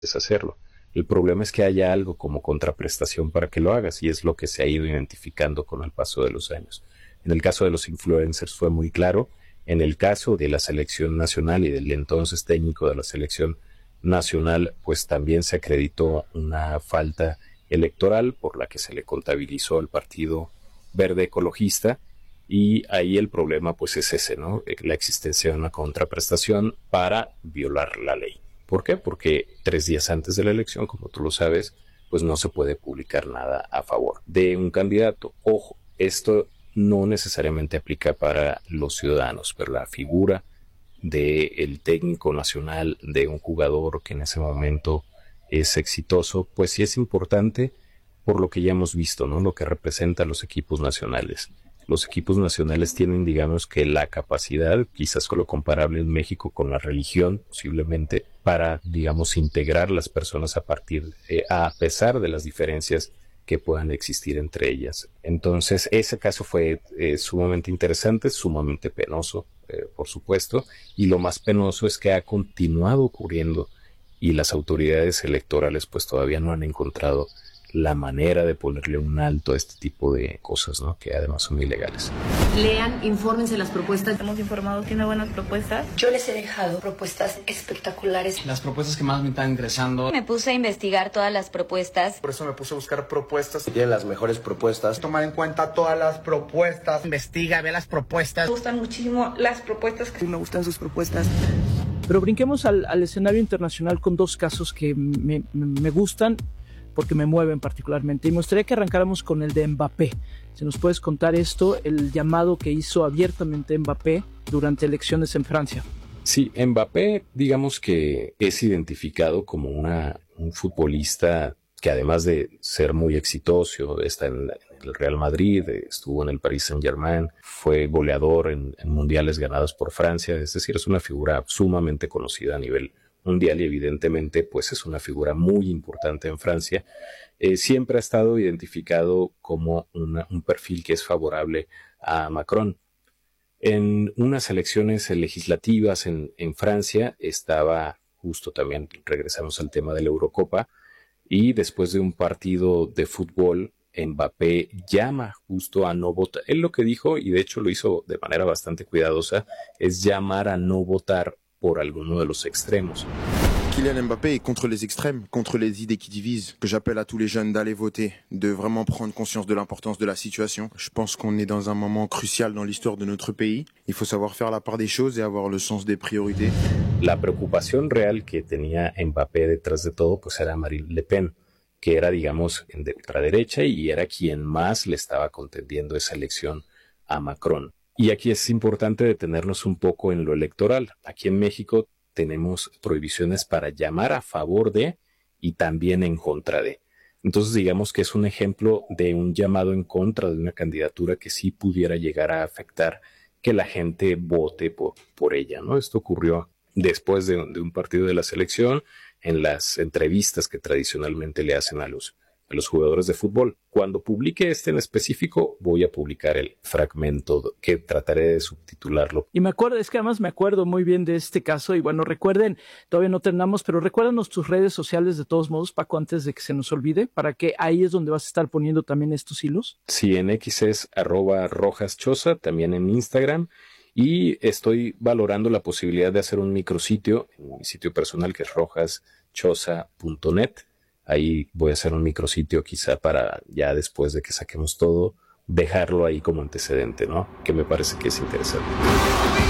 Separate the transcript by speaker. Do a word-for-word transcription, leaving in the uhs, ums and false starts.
Speaker 1: hacerlo. El problema es que haya algo como contraprestación para que lo hagas, y es lo que se ha ido identificando con el paso de los años. En el caso de los influencers fue muy claro. En el caso de la selección nacional y del entonces técnico de la selección nacional, pues también se acreditó una falta electoral por la que se le contabilizó al Partido Verde Ecologista, y ahí el problema pues es ese, ¿no? La existencia de una contraprestación para violar la ley. ¿Por qué? Porque tres días antes de la elección, como tú lo sabes, pues no se puede publicar nada a favor de un candidato. Ojo, esto no necesariamente aplica para los ciudadanos, pero la figura del técnico nacional, de un jugador que en ese momento es exitoso, pues sí es importante por lo que ya hemos visto, ¿no? Lo que representa a los equipos nacionales. Los equipos nacionales tienen, digamos, que la capacidad, quizás con lo comparable en México con la religión, posiblemente, para, digamos, integrar las personas a partir, eh, a pesar de las diferencias que puedan existir entre ellas. Entonces, ese caso fue eh, sumamente interesante, sumamente penoso, eh, por supuesto, y lo más penoso es que ha continuado ocurriendo y las autoridades electorales pues todavía no han encontrado la manera de ponerle un alto a este tipo de cosas, ¿no? Que además son ilegales.
Speaker 2: Lean, infórmense las propuestas.
Speaker 3: Hemos informado, tiene buenas propuestas.
Speaker 2: Yo les he dejado propuestas espectaculares.
Speaker 4: Las propuestas que más me están interesando.
Speaker 5: Me puse a investigar todas las propuestas.
Speaker 6: Por eso me puse a buscar propuestas.
Speaker 7: Tienen las mejores propuestas.
Speaker 6: Tomar en cuenta todas las propuestas.
Speaker 4: Investiga, ve las propuestas.
Speaker 3: Me gustan muchísimo las propuestas.
Speaker 6: Me gustan sus propuestas.
Speaker 8: Pero brinquemos al, al escenario internacional con dos casos que me, me, me gustan, porque me mueven particularmente. Y me gustaría que arrancáramos con el de Mbappé. Si nos puedes contar esto, el llamado que hizo abiertamente Mbappé durante elecciones en Francia.
Speaker 1: Sí, Mbappé, digamos que es identificado como una, un futbolista que además de ser muy exitoso, está en el Real Madrid, estuvo en el Paris Saint-Germain, fue goleador en, en mundiales ganados por Francia, es decir, es una figura sumamente conocida a nivel mundial y evidentemente pues es una figura muy importante en Francia. Eh, siempre ha estado identificado como una, un perfil que es favorable a Macron. En unas elecciones legislativas en, en Francia estaba justo también, regresamos al tema de la Eurocopa, y después de un partido de fútbol, Mbappé llama justo a no votar. Él lo que dijo, y de hecho lo hizo de manera bastante cuidadosa, es llamar a no votar por alguno de los extremos.
Speaker 9: Kylian Mbappé est contre les extrêmes, contre les idées qui divisent, que j'appelle à tous les jeunes d'aller voter, de vraiment prendre conscience de l'importance de la situation. Je pense qu'on est dans un moment crucial dans l'histoire de notre pays. Il faut savoir faire la part des choses et avoir le sens des priorités.
Speaker 1: La preocupación real que tenía Mbappé detrás de todo pues era Marine Le Pen, que era, digamos, de ultraderecha y era quien más le estaba contendiendo esa elección a Macron. Y aquí es importante detenernos un poco en lo electoral. Aquí en México tenemos prohibiciones para llamar a favor de y también en contra de. Entonces digamos que es un ejemplo de un llamado en contra de una candidatura que sí pudiera llegar a afectar que la gente vote por, por ella, ¿no? Esto ocurrió después de, de un partido de la selección, en las entrevistas que tradicionalmente le hacen a los, a los jugadores de fútbol. Cuando publique este en específico, voy a publicar el fragmento que trataré de subtitularlo.
Speaker 8: Y me acuerdo, es que además me acuerdo muy bien de este caso, y bueno, recuerden, todavía no terminamos, pero recuérdanos tus redes sociales de todos modos, Paco, antes de que se nos olvide, para que ahí es donde vas a estar poniendo también estos hilos.
Speaker 1: Sí, en X es arroba rojaschosa, también en Instagram, y estoy valorando la posibilidad de hacer un micrositio, en mi sitio personal que es rojaschosa punto net. Ahí voy a hacer un micrositio quizá para ya después de que saquemos todo, dejarlo ahí como antecedente, ¿no? Que me parece que es interesante.